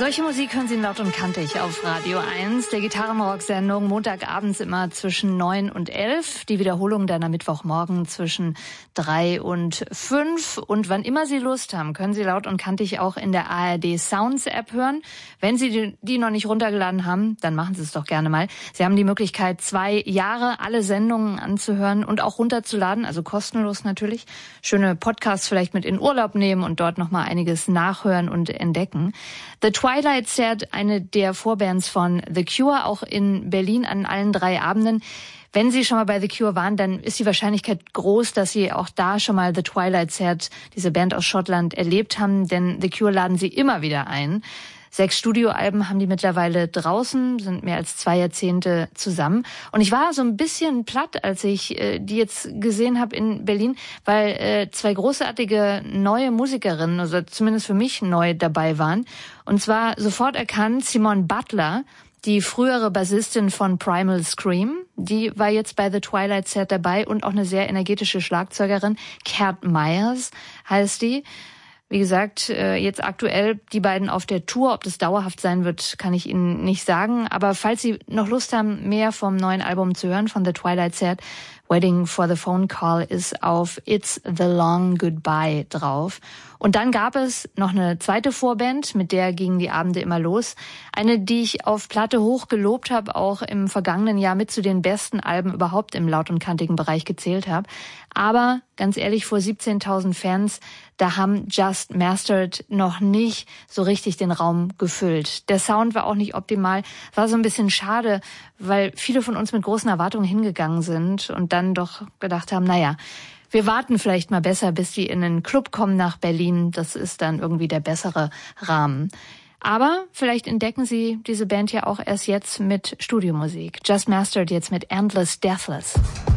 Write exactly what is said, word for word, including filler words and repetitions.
Solche Musik hören Sie laut und kantig auf Radio eins, der Gitarrenrock-Sendung, Montagabends immer zwischen neun und elf, die Wiederholung dann am Mittwochmorgen zwischen drei und fünf. Und wann immer Sie Lust haben, können Sie laut und kantig auch in der A R D Sounds App hören. Wenn Sie die, die noch nicht runtergeladen haben, dann machen Sie es doch gerne mal. Sie haben die Möglichkeit, zwei Jahre alle Sendungen anzuhören und auch runterzuladen, also kostenlos natürlich. Schöne Podcasts vielleicht mit in Urlaub nehmen und dort nochmal einiges nachhören und entdecken. The Twilight Sad, eine der Vorbands von The Cure, auch in Berlin an allen drei Abenden. Wenn Sie schon mal bei The Cure waren, dann ist die Wahrscheinlichkeit groß, dass Sie auch da schon mal The Twilight Sad, diese Band aus Schottland, erlebt haben, denn The Cure laden Sie immer wieder ein. Sechs Studioalben haben die mittlerweile draußen, sind mehr als zwei Jahrzehnte zusammen. Und ich war so ein bisschen platt, als ich äh, die jetzt gesehen habe in Berlin, weil äh, zwei großartige neue Musikerinnen, also zumindest für mich neu dabei waren. Und zwar sofort erkannt Simone Butler, die frühere Bassistin von Primal Scream, die war jetzt bei The Twilight Sad dabei, und auch eine sehr energetische Schlagzeugerin, Cat Myers heißt die. Wie gesagt, jetzt aktuell die beiden auf der Tour. Ob das dauerhaft sein wird, kann ich Ihnen nicht sagen. Aber falls Sie noch Lust haben, mehr vom neuen Album zu hören, von The Twilight Sad, Waiting for the Phone Call ist auf It's the Long Goodbye drauf. Und dann gab es noch eine zweite Vorband, mit der gingen die Abende immer los. Eine, die ich auf Platte hoch gelobt habe, auch im vergangenen Jahr mit zu den besten Alben überhaupt im laut- und kantigen Bereich gezählt habe. Aber ganz ehrlich, vor siebzehntausend Fans, da haben Just Mastered noch nicht so richtig den Raum gefüllt. Der Sound war auch nicht optimal, war so ein bisschen schade, weil viele von uns mit großen Erwartungen hingegangen sind und dann doch gedacht haben, naja, wir warten vielleicht mal besser, bis die in einen Club kommen nach Berlin. Das ist dann irgendwie der bessere Rahmen. Aber vielleicht entdecken Sie diese Band ja auch erst jetzt mit Studiomusik. Just Mastered jetzt mit Endless Deathless.